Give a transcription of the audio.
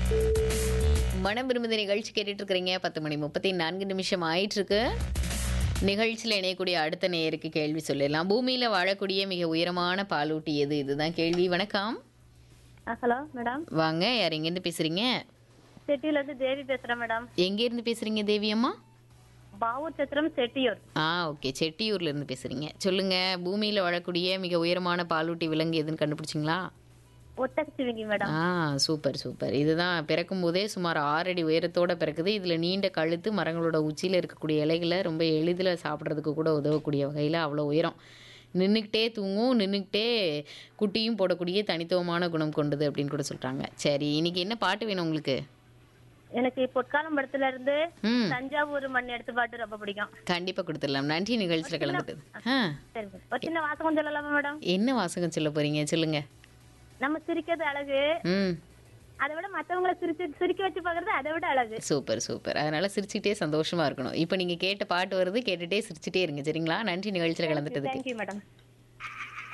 மனம் விரும்புத நிகழ்ச்சி கேட்டுட்டு இருக்கிறீங்க. 10:34 ஆயிட்டு இருக்கு. நிகழ்ச்சியில் இணையக்கூடிய அடுத்த நேயருக்கு கேள்வி சொல்லிடலாம். பூமியில வாழக்கூடிய மிக உயரமான பாலூட்டி எது? இதுதான் கேள்வி. வணக்கம். Hello madam. வாங்க, யார் எங்கேருந்து பேசுறீங்க? செட்டியூர்ல இருந்து தேவி பேசுறேன் மேடம். எங்க இருந்து பேசுறீங்க தேவி அம்மா? பாவூர் சத்திரம் செட்டியூர். ஓகே, செட்டியூர்ல இருந்து பேசுறீங்க. சொல்லுங்க, பூமியில வாழக்கூடிய மிக உயரமான பாலூட்டி விலங்கு எதுன்னு கண்டுபிடிச்சிங்களா? ஒட்டகச்சிவிங்கி மேடம். Super super. இதுதான் பிறக்கும் போதே சுமார் 6 அடி உயரத்தோட பிறக்குது. இதுல நீண்ட கழுத்து, மரங்களோட உச்சியில இருக்கக்கூடிய இலைகளை ரொம்ப எளிதில் சாப்பிட்றதுக்கு கூட உதவக்கூடிய வகையில் அவ்வளோ உயரம். நின்றுக்கிட்டே தூங்கும், நின்றுக்கிட்டே குட்டியும் போடக்கூடிய தனித்துவமான குணம் கொண்டது அப்படின்னு கூட சொல்றாங்க. சரி, இன்னைக்கு என்ன பாட்டு வேணும் உங்களுக்கு? எனக்கு பொற்காலம் படத்துல இருந்து ம் தஞ்சாவூர் மண் எடுத்து பாட்டு ரொம்ப பிடிக்கும். கண்டிப்பா கொடுத்துடலாம். நன்றி நிகழ்ச்சியில் கலந்துட்டது. சரி, ஒரு சின்ன வாசகம் சொல்லலாமா மேடம்? என்ன வாசகம் சொல்ல போறீங்க? சொல்லுங்க. நம்ம சிரிக்கிறது அழகு, ம் அதை விட மத்தவங்களை சிரிக்க வச்சு பாக்குறது அதை விட அழகு. Super super. அதனால சிரிச்சுட்டே சந்தோஷமா இருக்கணும். இப்போ நீங்க கேட்ட பாட்டு வருது, கேட்டுட்டே சிரிச்சுட்டே இருங்க. சரிங்களா? நன்றி நிகழ்ச்சியில் கலந்துட்டதுக்கு. Thank you madam.